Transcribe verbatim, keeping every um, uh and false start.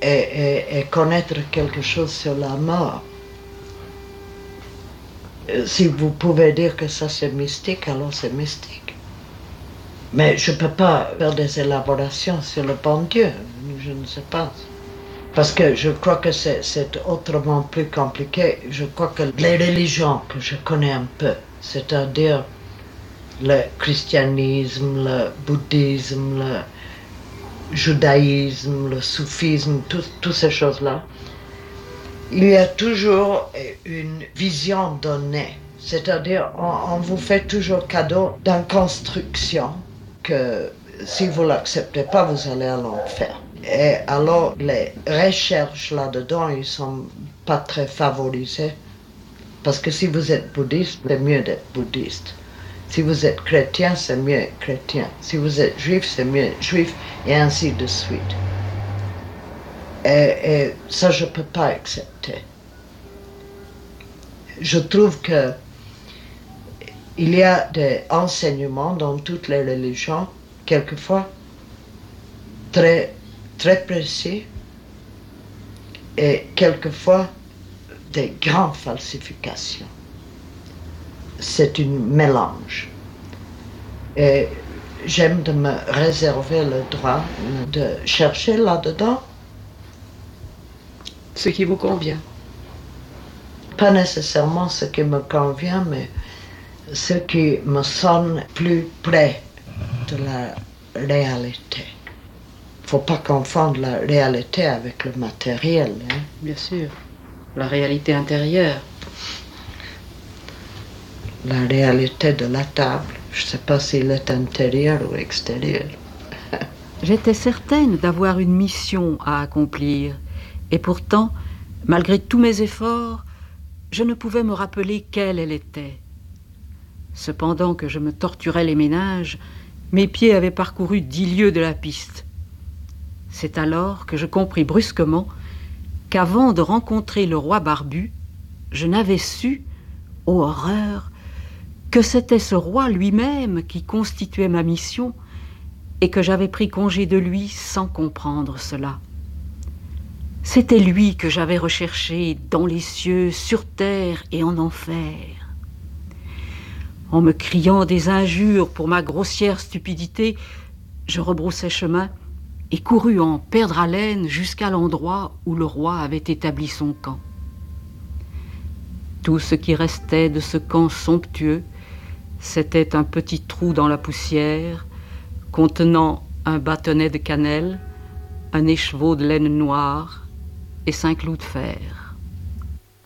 et, et, et connaître quelque chose sur la mort. Si vous pouvez dire que ça c'est mystique, alors c'est mystique. Mais je ne peux pas faire des élaborations sur le bon Dieu, je ne sais pas. Parce que je crois que c'est, c'est autrement plus compliqué. Je crois que les religions que je connais un peu, c'est-à-dire le christianisme, le bouddhisme, le judaïsme, le soufisme, toutes ces choses-là, il y a toujours une vision donnée. C'est-à-dire, on, on vous fait toujours cadeau d'une construction que si vous ne l'acceptez pas, vous allez à l'enfer. Et alors, les recherches là-dedans, ils ne sont pas très favorisées. Parce que si vous êtes bouddhiste, c'est mieux d'être bouddhiste. Si vous êtes chrétien, c'est mieux être chrétien. Si vous êtes juif, c'est mieux être juif, et ainsi de suite. Et, et ça, je ne peux pas accepter. Je trouve que il y a des enseignements dans toutes les religions, quelquefois très, très précis, et quelquefois des grandes falsifications. C'est un mélange. Et j'aime de me réserver le droit de chercher là-dedans ce qui vous convient. Pas nécessairement ce qui me convient, mais ce qui me sonne plus près de la réalité. Il ne faut pas confondre la réalité avec le matériel. Hein? Bien sûr, la réalité intérieure. La réalité de la table, je ne sais pas s'il est intérieur ou extérieur. J'étais certaine d'avoir une mission à accomplir, et pourtant, malgré tous mes efforts, je ne pouvais me rappeler quelle elle était. Cependant que je me torturais les méninges, mes pieds avaient parcouru dix lieues de la piste. C'est alors que je compris brusquement qu'avant de rencontrer le roi barbu, je n'avais su, ô horreur, que c'était ce roi lui-même qui constituait ma mission et que j'avais pris congé de lui sans comprendre cela. C'était lui que j'avais recherché dans les cieux, sur terre et en enfer. En me criant des injures pour ma grossière stupidité, je rebroussai chemin et courus en perdre haleine jusqu'à l'endroit où le roi avait établi son camp. Tout ce qui restait de ce camp somptueux, c'était un petit trou dans la poussière contenant un bâtonnet de cannelle, un écheveau de laine noire et cinq clous de fer.